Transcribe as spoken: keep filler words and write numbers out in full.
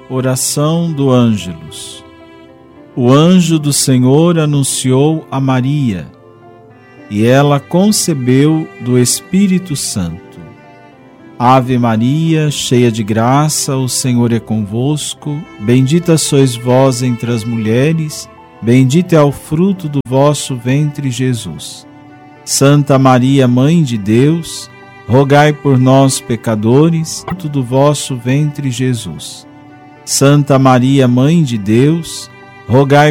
Oração do Ângelus. O anjo do Senhor anunciou a Maria, e ela concebeu do Espírito Santo. Ave Maria, cheia de graça, o Senhor é convosco. Bendita sois vós entre as mulheres, bendito é o fruto do vosso ventre, Jesus. Santa Maria, Mãe de Deus, rogai por nós, pecadores, fruto do vosso ventre, Jesus. Santa Maria, Mãe de Deus, rogai